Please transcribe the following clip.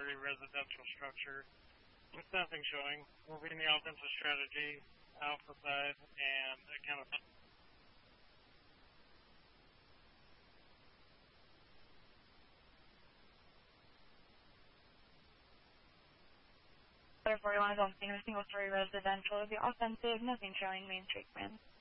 single-story residential structure with nothing showing. Moving the offensive strategy, alpha side, and account of 41 is on scene with single-story residential. The offensive, nothing showing, main street command.